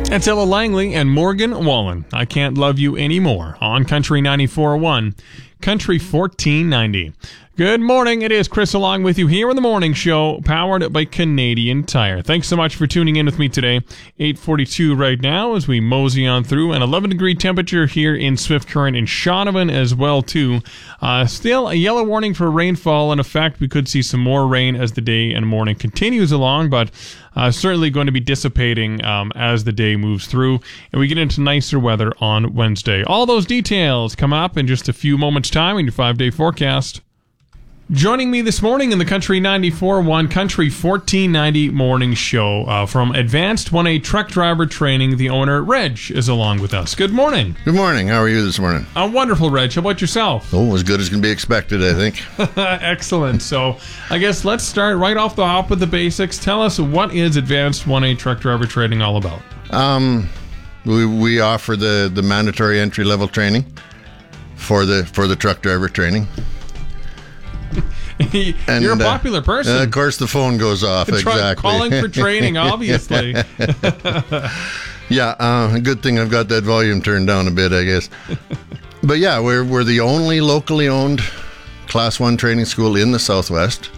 It's Ella Langley and Morgan Wallen. I Can't Love You Anymore on Country 94.1, Country 1490. Good morning. It is Chris along with you here on the morning show, powered by Canadian Tire. Thanks so much for tuning in with me today. 8:42 right now as we mosey on through. An 11-degree temperature here in Swift Current and Shaunavon as well, too. Still a yellow warning for rainfall in effect. We could see some more rain as the day and morning continues along, but certainly going to be dissipating as the day moves through and we get into nicer weather on Wednesday. All those details come up in just a few moments' time in your 5-day forecast. Joining me this morning in the Country 94.1 Country 1490 morning show from Advanced 1A Truck Driver Training, the owner, Reg, is along with us. Good morning. Good morning. How are you this morning? Wonderful, Reg. How about yourself? Oh, as good as can be expected, I think. Excellent. So I guess let's start right off the hop with the basics. Tell us, what is Advanced 1A Truck Driver Training all about? We offer the mandatory entry-level training for the truck driver training. You're a popular person. Of course, the phone goes off. Exactly. Calling for training, obviously. Yeah, good thing I've got that volume turned down a bit, I guess. But yeah, we're the only locally owned Class 1 training school in the Southwest.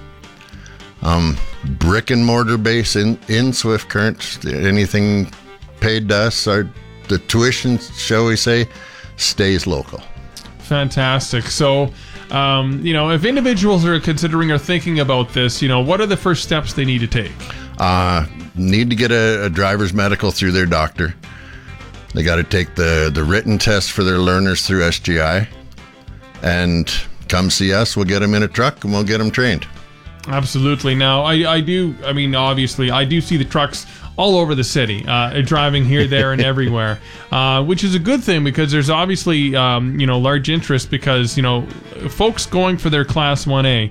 Brick and mortar base in Swift Current. Anything paid to us, the tuition, shall we say, stays local. Fantastic. So, if individuals are considering or thinking about this, what are the first steps they need to take? Need to get a driver's medical through their doctor. They got to take the written test for their learners through SGI. And come see us. We'll get them in a truck and we'll get them trained. Absolutely. Now, obviously, I do see the trucks all over the city, driving here, there, and everywhere, which is a good thing because there's obviously, large interest because, folks going for their Class 1A,